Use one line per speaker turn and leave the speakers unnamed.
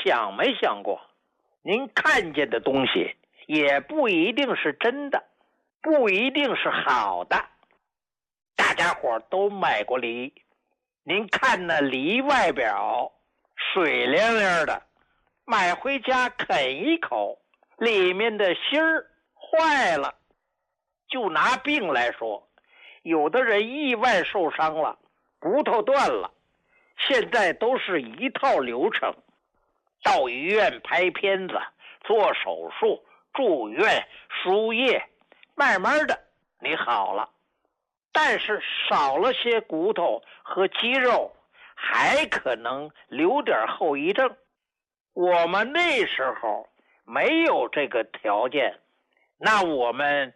想没想过，您看见的东西也不一定是真的，不一定是好的。大家伙都买过梨，您看那梨外表水灵灵的，买回家啃一口，里面的芯儿坏了。就拿病来说，有的人意外受伤了，骨头断了，现在都是一套流程，到医院拍片子，做手术，住院，输液，慢慢的你好了。但是少了些骨头和肌肉，还可能留点后遗症。我们那时候没有这个条件，那我们